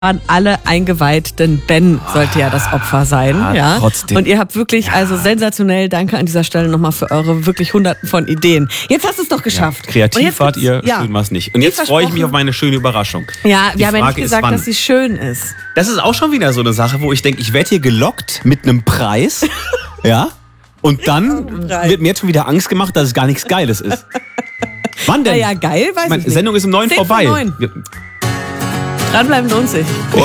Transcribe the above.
waren alle eingeweiht, denn Ben sollte ja das Opfer sein. Ja. Trotzdem. Und ihr habt wirklich, also sensationell, danke an dieser Stelle nochmal für eure wirklich Hunderten von Ideen. Jetzt hast du es doch geschafft. Und Kreativ jetzt wart gibt's- ihr, ja. schön war es nicht. Und jetzt freue ich mich auf meine schöne Überraschung. Ja, Die wir haben ja nicht Frage ist, gesagt, wann? dass sie schön ist. Das ist auch schon wieder so eine Sache, wo ich denke, ich werde hier gelockt mit einem Preis. Ja? Und dann wird mir jetzt schon wieder Angst gemacht, dass es gar nichts Geiles ist. Wann denn? Ja, geil, weiß Meine ich nicht. Sendung ist um 9 10 vor vorbei. 9. Dranbleiben lohnt sich.